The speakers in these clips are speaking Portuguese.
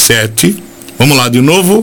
9537. Vamos lá de novo.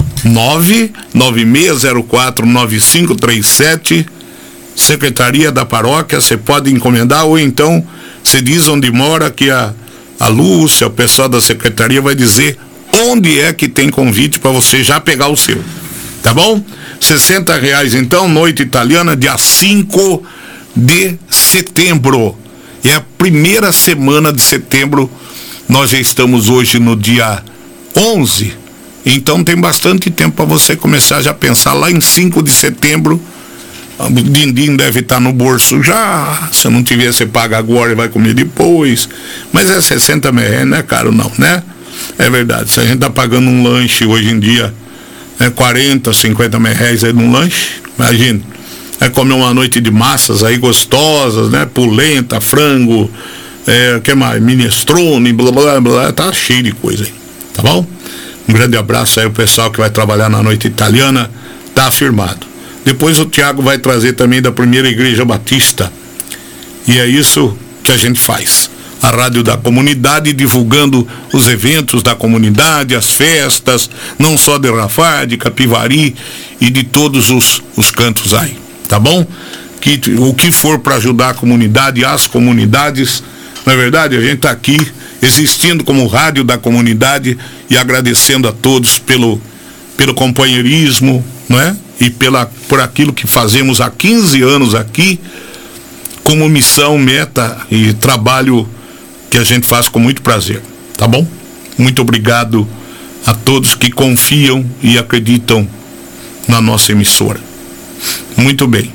996049537. Secretaria da Paróquia. Você pode encomendar, ou então você diz onde mora, que a Lúcia, o pessoal da secretaria, vai dizer onde é que tem convite para você já pegar o seu. Tá bom? R$60 então, noite italiana, dia 5 de setembro. É a primeira semana de setembro. Nós já estamos hoje no dia 11. Então tem bastante tempo para você começar já a pensar lá em 5 de setembro. O din-din deve estar no bolso já. Se não tiver, você paga agora e vai comer depois. Mas é 60 reais, não é caro não, né? É verdade. Se a gente tá pagando um lanche hoje em dia, 40, 50 reais aí num lanche, imagina. Comer uma noite de massas aí gostosas, né? Polenta, frango, que mais? Minestrone, blá blá blá, tá cheio de coisa aí, tá bom? Um grande abraço aí ao pessoal que vai trabalhar na noite italiana, tá afirmado. Depois o Tiago vai trazer também da Primeira Igreja Batista, e é isso que a gente faz. A rádio da comunidade, divulgando os eventos da comunidade, as festas, não só de Rafar, de Capivari e de todos os cantos aí, tá bom? O que for para ajudar a comunidade, as comunidades, na verdade, a gente tá aqui existindo como rádio da comunidade e agradecendo a todos pelo companheirismo, não é? E por aquilo que fazemos há 15 anos aqui, como missão, meta e trabalho que a gente faz com muito prazer, tá bom? Muito obrigado a todos que confiam e acreditam na nossa emissora. Muito bem.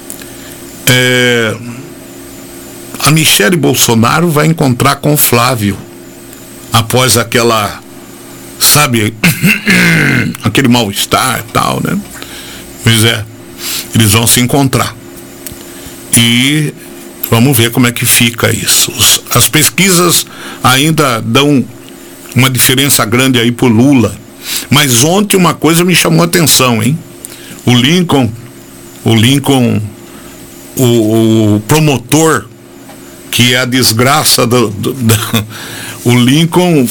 A Michele Bolsonaro vai encontrar com o Flávio após aquela, sabe, aquele mal-estar e tal, né? Pois é, eles vão se encontrar e vamos ver como é que fica isso. As pesquisas ainda dão uma diferença grande aí pro Lula, mas ontem uma coisa me chamou a atenção, hein? O Lincoln, o promotor, que é a desgraça o Lincoln